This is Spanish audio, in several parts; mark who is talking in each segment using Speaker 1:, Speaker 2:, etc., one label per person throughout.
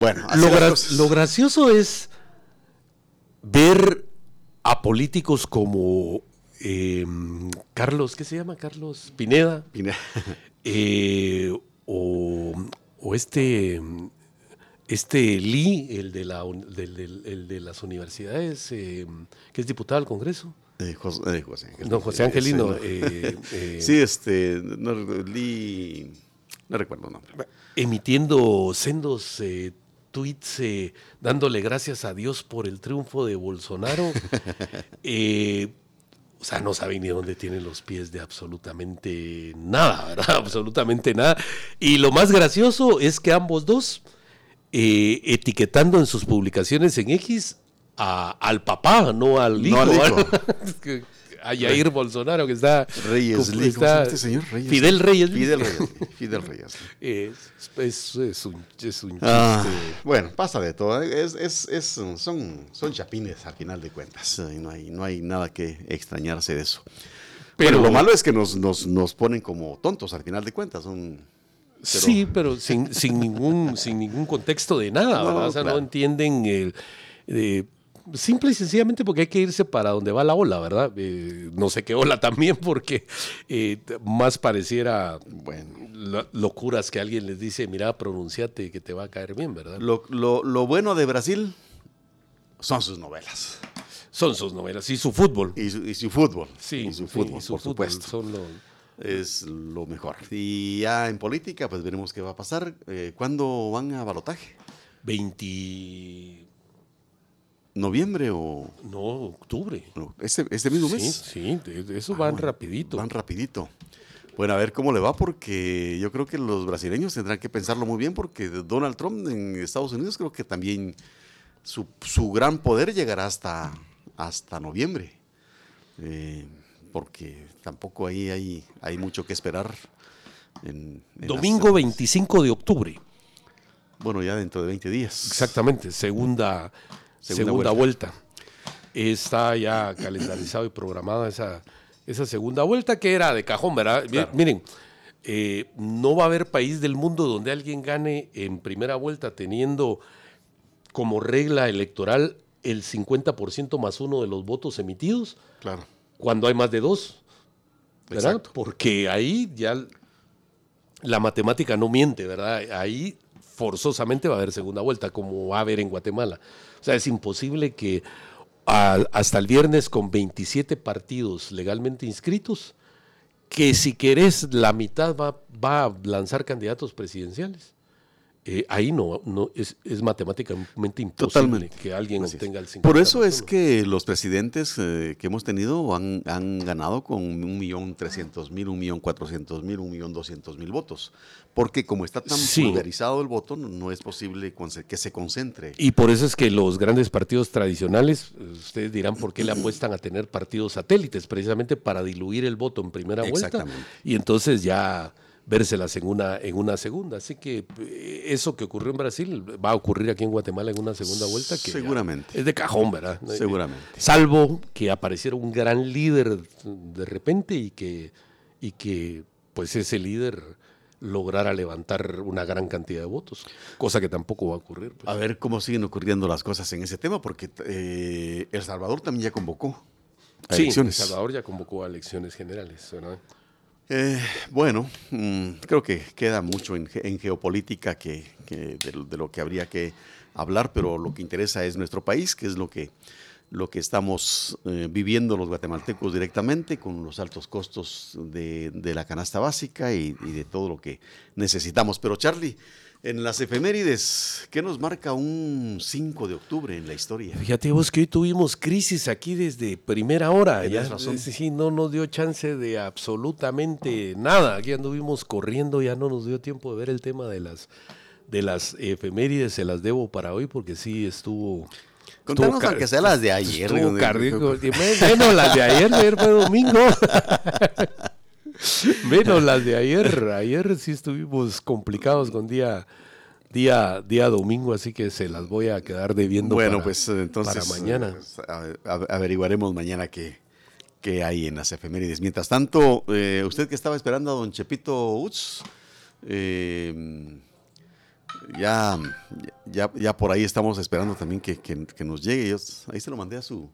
Speaker 1: Bueno,
Speaker 2: lo gracioso es ver a políticos como Carlos, ¿qué se llama? Carlos Pineda. O Lee, el de las universidades, que es diputado al Congreso. José Angelino.
Speaker 1: Sí, Lee, no recuerdo el nombre.
Speaker 2: Emitiendo sendos tweets dándole gracias a Dios por el triunfo de Bolsonaro. O sea, no saben ni dónde tienen los pies de absolutamente nada, ¿verdad? Absolutamente nada. Y lo más gracioso es que ambos dos, etiquetando en sus publicaciones en X al papá, no al hijo. A Jair Bolsonaro, que está...
Speaker 1: Reyes Lee,
Speaker 2: está,
Speaker 1: este señor?
Speaker 2: Fidel Reyes.
Speaker 1: Fidel Reyes.
Speaker 2: Es un chiste.
Speaker 1: Bueno, pasa de todo. Son chapines al final de cuentas. No hay nada que extrañarse de eso. Pero lo malo es que nos ponen como tontos al final de cuentas.
Speaker 2: Sí, pero sin ningún contexto de nada, ¿verdad? O sea, claro. No entienden simple y sencillamente porque hay que irse para donde va la ola, ¿verdad? No sé qué ola también, porque más pareciera locuras que alguien les dice, mira, pronunciate que te va a caer bien, ¿verdad?
Speaker 1: Lo bueno de Brasil son sus novelas.
Speaker 2: Son sus novelas y su fútbol.
Speaker 1: Y su fútbol.
Speaker 2: Sí,
Speaker 1: y su fútbol, por supuesto. Es lo mejor. Y ya en política, pues veremos qué va a pasar. ¿Cuándo van a balotaje?
Speaker 2: 20...
Speaker 1: ¿Noviembre o...?
Speaker 2: No, octubre.
Speaker 1: No, ¿Este mismo mes?
Speaker 2: Sí, eso van rapidito.
Speaker 1: Van rapidito. Bueno, a ver cómo le va, porque yo creo que los brasileños tendrán que pensarlo muy bien, porque Donald Trump en Estados Unidos creo que también su gran poder llegará hasta noviembre. Porque tampoco ahí hay mucho que esperar.
Speaker 2: Domingo 25 de octubre.
Speaker 1: Bueno, ya dentro de 20 días.
Speaker 2: Exactamente, segunda vuelta. Está ya calendarizado y programada esa segunda vuelta, que era de cajón, ¿verdad? Claro. Miren, no va a haber país del mundo donde alguien gane en primera vuelta teniendo como regla electoral el 50% más uno de los votos emitidos.
Speaker 1: Claro.
Speaker 2: Cuando hay más de dos, ¿verdad?
Speaker 1: Exacto.
Speaker 2: Porque ahí ya la matemática no miente, ¿verdad? Ahí forzosamente va a haber segunda vuelta, como va a haber en Guatemala. O sea, es imposible que hasta el viernes, con 27 partidos legalmente inscritos, que si querés la mitad va a lanzar candidatos presidenciales. Ahí no es matemáticamente imposible.
Speaker 1: Totalmente.
Speaker 2: Que alguien obtenga el 50%.
Speaker 1: Por eso es que los presidentes que hemos tenido han ganado con 1.300.000, 1.400.000, 1.200.000 votos. Porque como está tan pulverizado el voto, no es posible que se concentre.
Speaker 2: Y por eso es que los grandes partidos tradicionales, ustedes dirán por qué le apuestan a tener partidos satélites, precisamente para diluir el voto en primera vuelta. Y entonces ya vérselas en una segunda. Así que eso que ocurrió en Brasil va a ocurrir aquí en Guatemala en una segunda vuelta. Que
Speaker 1: seguramente.
Speaker 2: Es de cajón, ¿verdad?
Speaker 1: Seguramente.
Speaker 2: Salvo que apareciera un gran líder de repente y que pues ese líder lograra levantar una gran cantidad de votos, cosa que tampoco va a ocurrir. Pues.
Speaker 1: A ver cómo siguen ocurriendo las cosas en ese tema, porque El Salvador también ya convocó a elecciones.
Speaker 2: El Salvador ya convocó a elecciones generales, ¿verdad?
Speaker 1: Bueno, creo que queda mucho en geopolítica de lo que habría que hablar, pero lo que interesa es nuestro país, que es lo que estamos viviendo los guatemaltecos directamente, con los altos costos de la canasta básica y de todo lo que necesitamos. Pero Charlie, en las efemérides, ¿qué nos marca un 5 de octubre en la historia?
Speaker 2: Fíjate vos que hoy tuvimos crisis aquí desde primera hora.
Speaker 1: Tienes razón.
Speaker 2: Sí, no nos dio chance de absolutamente nada. Aquí anduvimos corriendo, ya no nos dio tiempo de ver el tema de las efemérides. Se las debo para hoy porque sí estuvo...
Speaker 1: Contanos aunque sea las de ayer.
Speaker 2: Estuvo cardíaco. Menos las de ayer fue domingo. Menos las de ayer. Ayer sí estuvimos complicados con día domingo, así que se las voy a quedar debiendo para mañana.
Speaker 1: Averiguaremos mañana qué hay en las efemérides. Mientras tanto, usted que estaba esperando a don Chepito Utz, ya por ahí estamos esperando también que nos llegue. Ahí se lo mandé a su...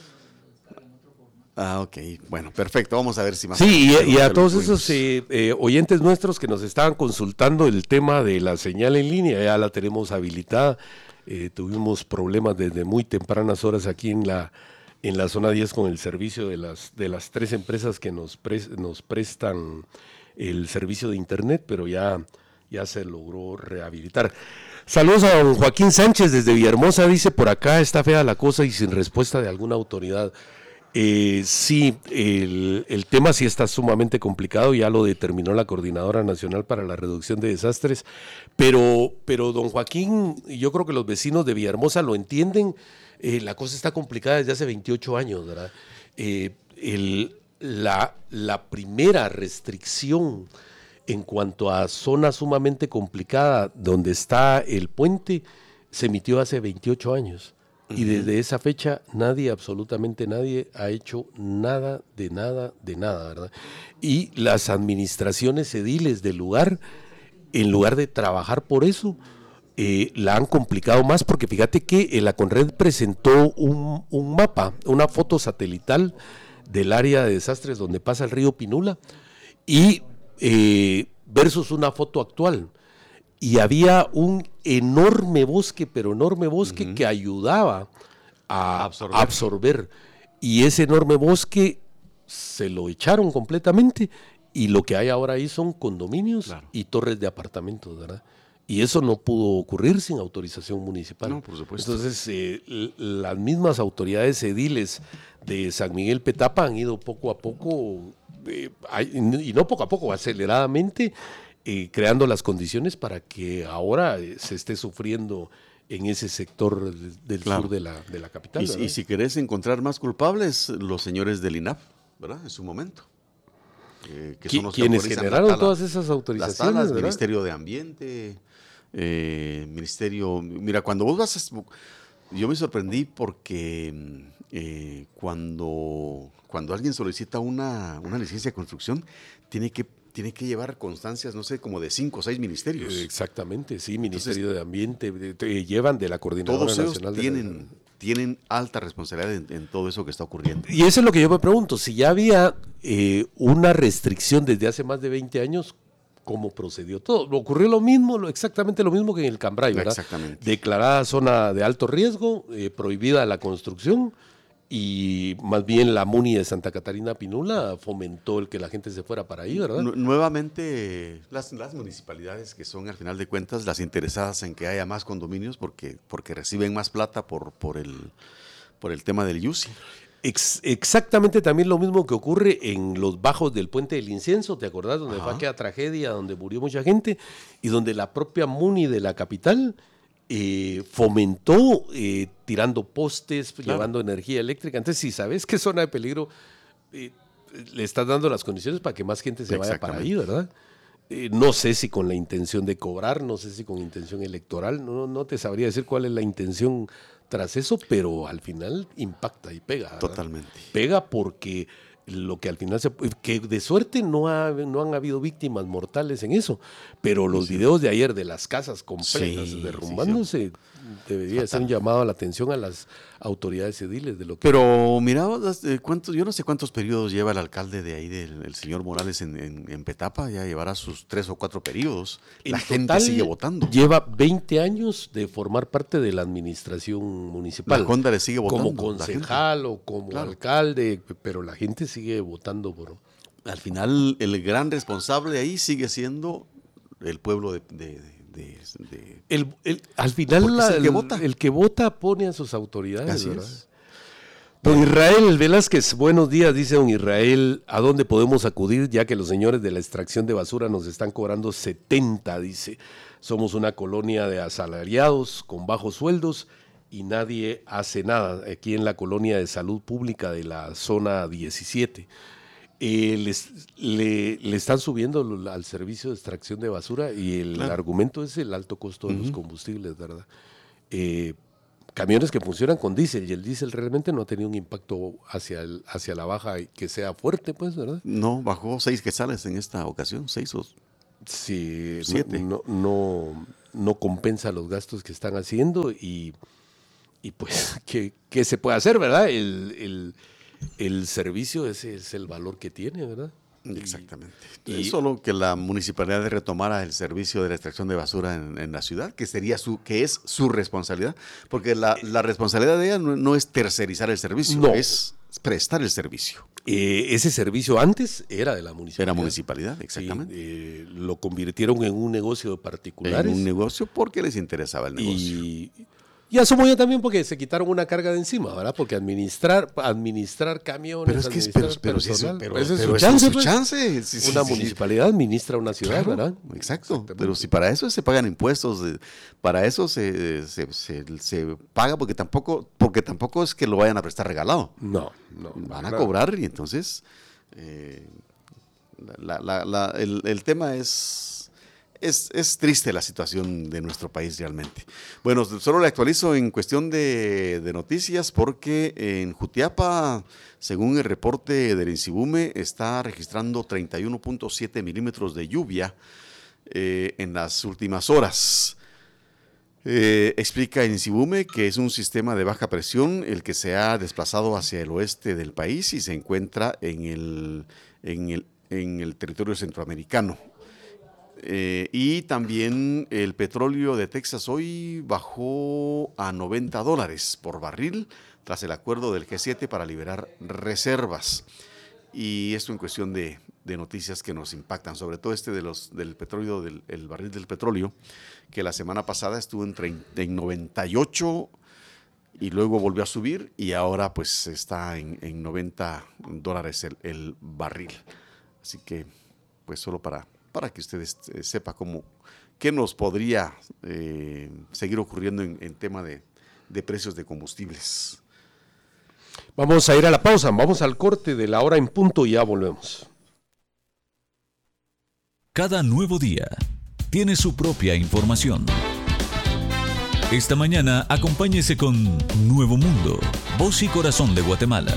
Speaker 1: Ah, ok. Bueno, perfecto. Vamos a ver si más...
Speaker 2: Sí, y a todos esos oyentes nuestros que nos estaban consultando el tema de la señal en línea, ya la tenemos habilitada. Tuvimos problemas desde muy tempranas horas aquí en la zona 10 con el servicio de las 3 empresas que nos prestan el servicio de internet, pero ya se logró rehabilitar. Saludos a don Joaquín Sánchez desde Villahermosa, dice: por acá está fea la cosa y sin respuesta de alguna autoridad. Sí, el tema sí está sumamente complicado, ya lo determinó la Coordinadora Nacional para la Reducción de Desastres, pero don Joaquín, yo creo que los vecinos de Villahermosa lo entienden. La cosa está complicada desde hace 28 años, ¿verdad? La primera restricción en cuanto a zona sumamente complicada donde está el puente se emitió hace 28 años. Y desde esa fecha nadie, absolutamente nadie, ha hecho nada, ¿verdad? Y las administraciones ediles del lugar, en lugar de trabajar por eso, la han complicado más, porque fíjate que la Conred presentó un mapa, una foto satelital del área de desastres donde pasa el río Pinula, y versus una foto actual. Y había un enorme bosque, pero enorme bosque, que ayudaba a absorber. Y ese enorme bosque se lo echaron completamente, y lo que hay ahora ahí son condominios y torres de apartamentos, ¿verdad? Y eso no pudo ocurrir sin autorización municipal.
Speaker 1: No, por supuesto.
Speaker 2: Entonces, las mismas autoridades ediles de San Miguel Petapa han ido poco a poco, y no poco a poco, aceleradamente, creando las condiciones para que ahora se esté sufriendo en ese sector del sur de la capital.
Speaker 1: Y si querés encontrar más culpables, los señores del INAP, ¿verdad? En su momento.
Speaker 2: Que son los quienes generaron todas esas autorizaciones.
Speaker 1: Las talas, Ministerio de Ambiente, Ministerio... Mira, cuando vos vas... Yo me sorprendí porque cuando alguien solicita una licencia de construcción, tiene que llevar constancias, no sé, como de 5 o 6 ministerios.
Speaker 2: Exactamente, sí, Ministerio de Ambiente, llevan de la Coordinadora Nacional.
Speaker 1: Todos tienen alta responsabilidad en todo eso que está ocurriendo.
Speaker 2: Y eso es lo que yo me pregunto, si ya había una restricción desde hace más de 20 años, ¿cómo procedió todo? Ocurrió lo mismo, exactamente lo mismo que en el Cambray, ¿verdad?
Speaker 1: Exactamente.
Speaker 2: Declarada zona de alto riesgo, prohibida la construcción, y más bien la MUNI de Santa Catarina Pinula fomentó el que la gente se fuera para ahí, ¿verdad?
Speaker 1: Nuevamente, las municipalidades, que son al final de cuentas las interesadas en que haya más condominios, porque reciben más plata por el tema del IUCI.
Speaker 2: Exactamente también lo mismo que ocurre en los bajos del Puente del Incienso, ¿te acordás? Donde fue aquella tragedia, donde murió mucha gente, y donde la propia MUNI de la capital fomentó tirando postes, llevando energía eléctrica. Entonces, si sabes qué zona de peligro, le estás dando las condiciones para que más gente se vaya para ahí, ¿verdad? No sé si con la intención de cobrar, no sé si con intención electoral, no te sabría decir cuál es la intención tras eso, pero al final impacta y pega, ¿verdad?
Speaker 1: Totalmente.
Speaker 2: Pega porque lo que al final que de suerte no han habido víctimas mortales en eso, pero los videos de ayer de las casas completas derrumbándose debería ser un llamado a la atención a las autoridades ediles de lo que...
Speaker 1: Pero mira, yo no sé cuántos periodos lleva el alcalde de ahí, el señor Morales en Petapa, ya llevará sus 3 o 4 periodos. La gente sigue votando.
Speaker 2: Lleva 20 años de formar parte de la administración municipal.
Speaker 1: La Conda le sigue votando.
Speaker 2: Como concejal o como alcalde, pero la gente sigue votando por...
Speaker 1: Al final, el gran responsable ahí sigue siendo el pueblo
Speaker 2: al final el que vota pone a sus autoridades. Así ¿verdad? Es. Don Israel Velázquez, buenos días, dice don Israel, ¿a dónde podemos acudir ya que los señores de la extracción de basura nos están cobrando 70? Dice, somos una colonia de asalariados con bajos sueldos y nadie hace nada aquí en la colonia de salud pública de la zona 17. Le están subiendo al servicio de extracción de basura y el argumento es el alto costo de los combustibles, ¿verdad? Camiones que funcionan con diésel y el diésel realmente no ha tenido un impacto hacia la baja y que sea fuerte, pues, ¿verdad?
Speaker 1: No, bajó 6 quetzales en esta ocasión, 6 o 7.
Speaker 2: no compensa los gastos que están haciendo y pues, ¿qué se puede hacer, verdad? El servicio ese es el valor que tiene, ¿verdad?
Speaker 1: Exactamente. Y solo que la municipalidad retomara el servicio de la extracción de basura en la ciudad, que es su responsabilidad, porque la responsabilidad de ella no es tercerizar el servicio, es prestar el servicio.
Speaker 2: Ese servicio antes era de la municipalidad.
Speaker 1: Era municipalidad, exactamente.
Speaker 2: Sí, lo convirtieron en un negocio de particulares.
Speaker 1: En un negocio porque les interesaba el negocio.
Speaker 2: Y asumo yo también porque se quitaron una carga de encima, ¿verdad? Porque administrar camiones,
Speaker 1: pero es su chance.
Speaker 2: Una municipalidad administra una ciudad, claro, ¿verdad?
Speaker 1: Exacto. Pero si para eso se pagan impuestos, para eso se paga, porque tampoco es que lo vayan a prestar regalado.
Speaker 2: No.
Speaker 1: Van a cobrar y entonces el tema es triste la situación de nuestro país realmente. Bueno, solo le actualizo en cuestión de noticias porque en Jutiapa, según el reporte del INSIBUME, está registrando 31.7 milímetros de lluvia en las últimas horas. Explica el INSIBUME que es un sistema de baja presión el que se ha desplazado hacia el oeste del país y se encuentra en el territorio centroamericano. Y también el petróleo de Texas hoy bajó a $90 por barril tras el acuerdo del G7 para liberar reservas. Y esto en cuestión de noticias que nos impactan, sobre todo del petróleo, el barril del petróleo, que la semana pasada estuvo en 98 y luego volvió a subir y ahora pues está en $90 el barril. Así que pues solo para que ustedes sepan qué nos podría seguir ocurriendo en tema de precios de combustibles.
Speaker 2: Vamos a ir a la pausa, vamos al corte de la hora en punto y ya volvemos.
Speaker 3: Cada nuevo día tiene su propia información. Esta mañana acompáñese con Nuevo Mundo, voz y corazón de Guatemala.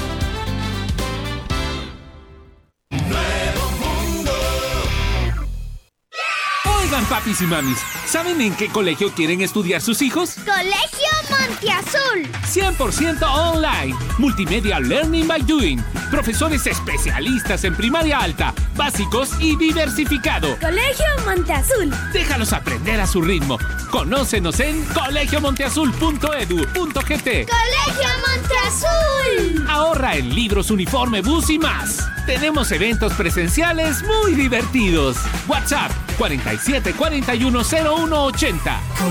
Speaker 4: Oigan, papis y mamis, ¿saben en qué colegio quieren estudiar sus hijos?
Speaker 5: ¡Colegio Monteazul!
Speaker 4: 100% online. Multimedia Learning by Doing. Profesores especialistas en primaria alta, básicos y diversificado.
Speaker 5: ¡Colegio Monteazul!
Speaker 4: Déjalos aprender a su ritmo. Conócenos en colegiomonteazul.edu.gt.
Speaker 5: ¡Colegio Monteazul!
Speaker 4: Ahorra en libros, uniforme, bus y más. Tenemos eventos presenciales muy divertidos. WhatsApp 47 41 01 80.